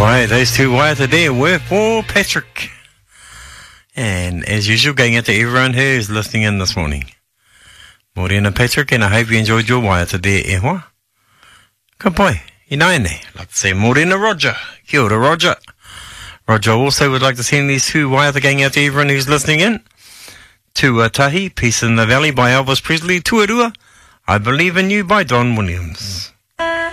Right, those two waiata there were for Patrick. And as usual, going out to everyone who's listening in this morning. Morena Patrick, and I hope you enjoyed your waiata there, e hoa. Ka pai, I naene. I'd like to say Morena Roger. Kia ora, Roger. Roger also would like to send these two waiata going out to everyone who's listening in. Tuatahi, Peace in the Valley by Elvis Presley. Tuarua, I Believe in You by Don Williams.